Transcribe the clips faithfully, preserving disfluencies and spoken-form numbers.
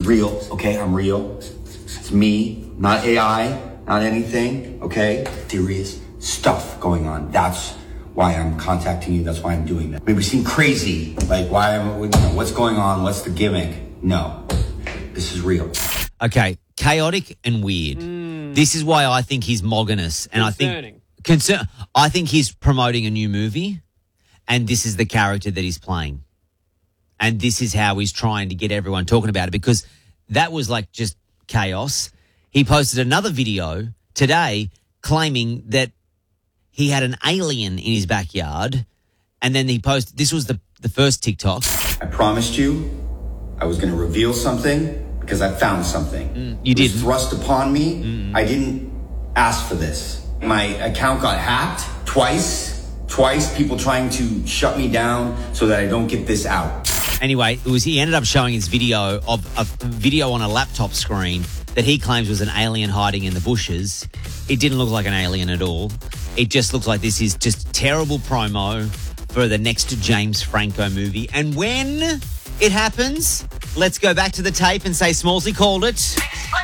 real, okay? I'm real. It's me, not A I, not anything, okay? Serious stuff going on. That's why I'm contacting you. That's why I'm doing that. Maybe seem crazy. Like, why am you know, what's going on? What's the gimmick? No, this is real. Okay, chaotic and weird. Mm. This is why I think he's mogonous. And Concerning. I think concern. I think he's promoting a new movie, and this is the character that he's playing. And this is how he's trying to get everyone talking about it, because that was like just chaos. He posted another video today claiming that he had an alien in his backyard, and then he posted, this was the, the first TikTok. I promised you I was going to reveal something because I found something. Mm, you it was didn't. thrust upon me. Mm. I didn't ask for this. My account got hacked twice. Twice, people trying to shut me down so that I don't get this out. Anyway, it was he ended up showing his video of a video on a laptop screen that he claims was an alien hiding in the bushes. It didn't look like an alien at all. It just looks like this is just terrible promo for the next James Franco movie. And when it happens, let's go back to the tape and say Smallsy called it.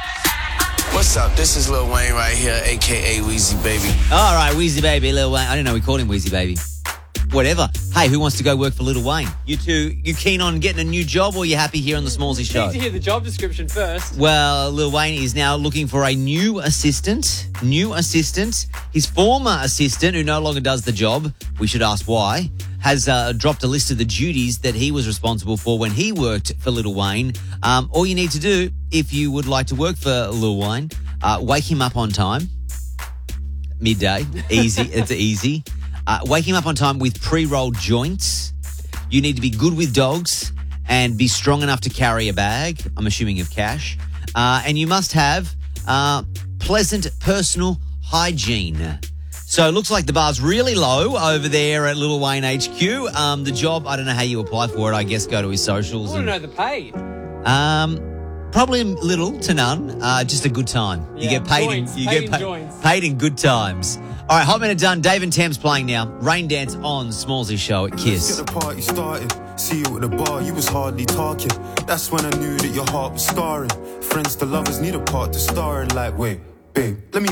What's up? This is Lil Wayne right here, a k a. Weezy Baby. All right, Weezy Baby, Lil Wayne. I didn't know we called him Weezy Baby. Whatever. Hey, who wants to go work for Lil Wayne? You two, you keen on getting a new job, or you happy here on the Smallsy show? Need to hear the job description first. Well, Lil Wayne is now looking for a new assistant. New assistant. His former assistant, who no longer does the job, we should ask why, has uh, dropped a list of the duties that he was responsible for when he worked for Lil Wayne. Um, all you need to do, if you would like to work for Lil Wayne, uh, wake him up on time. Midday. Easy. It's easy. Uh, wake him up on time with pre-rolled joints. You need to be good with dogs and be strong enough to carry a bag, I'm assuming of cash. Uh, and you must have uh, pleasant personal hygiene. So it looks like the bar's really low over there at Lil Wayne H Q. Um, the job, I don't know how you apply for it. I guess go to his socials. I want and, to know the pay. Um, probably little to none. Uh, just a good time. You Yeah, get paid. joints, in, you paid get in pa- joints. paid in good times. All right, hot minute done. Dave and Tam's playing now. Rain Dance on Smallsy Show at Kiss. Get the party started. See you at the bar, you was hardly talking. That's when I knew that your heart was scarring. Friends to lovers need a part to star in. Like, wait, babe, let me